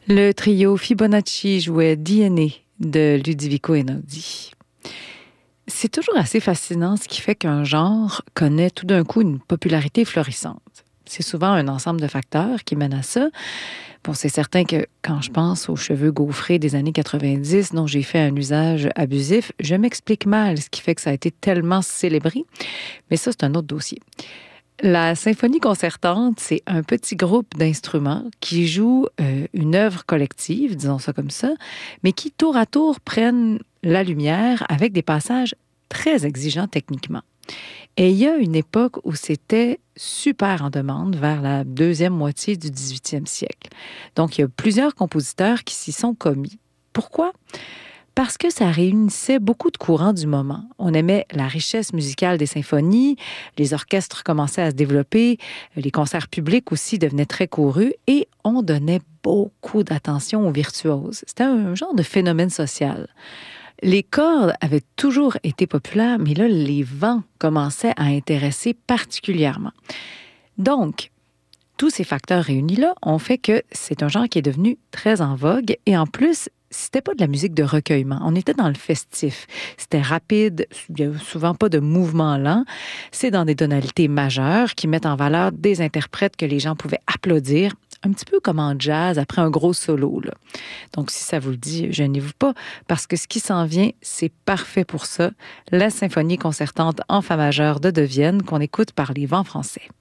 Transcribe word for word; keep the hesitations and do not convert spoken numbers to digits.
Le trio Fibonacci jouait D N A de Ludovico Einaudi. C'est toujours assez fascinant ce qui fait qu'un genre connaît tout d'un coup une popularité florissante. C'est souvent un ensemble de facteurs qui mènent à ça. Bon, c'est certain que quand je pense aux cheveux gaufrés des années quatre-vingt-dix dont j'ai fait un usage abusif, je m'explique mal ce qui fait que ça a été tellement célébré. Mais ça, c'est un autre dossier. La symphonie concertante, c'est un petit groupe d'instruments qui jouent euh, une œuvre collective, disons ça comme ça, mais qui tour à tour prennent la lumière avec des passages très exigeants techniquement. Et il y a une époque où c'était super en demande, vers la deuxième moitié du dix-huitième siècle. Donc, il y a plusieurs compositeurs qui s'y sont commis. Pourquoi? Parce que ça réunissait beaucoup de courants du moment. On aimait la richesse musicale des symphonies, les orchestres commençaient à se développer, les concerts publics aussi devenaient très courus et on donnait beaucoup d'attention aux virtuoses. C'était un genre de phénomène social. Les cordes avaient toujours été populaires, mais là, les vents commençaient à intéresser particulièrement. Donc, tous ces facteurs réunis-là ont fait que c'est un genre qui est devenu très en vogue et en plus, c'était pas de la musique de recueillement. On était dans le festif. C'était rapide, il n'y a souvent pas de mouvement lent. C'est dans des tonalités majeures qui mettent en valeur des interprètes que les gens pouvaient applaudir, un petit peu comme en jazz après un gros solo, là. Donc, si ça vous le dit, gênez-vous pas, parce que ce qui s'en vient, c'est parfait pour ça. La symphonie concertante en fa majeur de De Vienne qu'on écoute par les Vents français.